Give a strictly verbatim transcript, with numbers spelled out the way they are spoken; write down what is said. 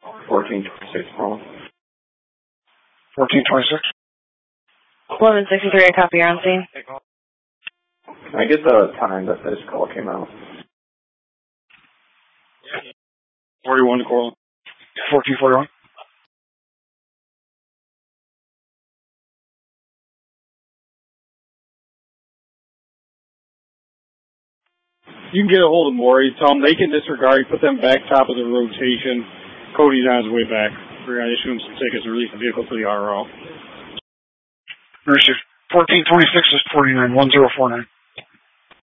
fourteen twenty-six, Paul. fourteen twenty-six. eleven sixty-three, I copy, you're on scene. Can I get the time that this call came out? forty-one to Corlin. fourteen forty-one. You can get a hold of Maury, tell them they can disregard, put them back top of the rotation. Cody's on his way back. We're going to issue him some tickets and release the vehicle to the R O. fourteen twenty-six is forty-nine, one zero four nine.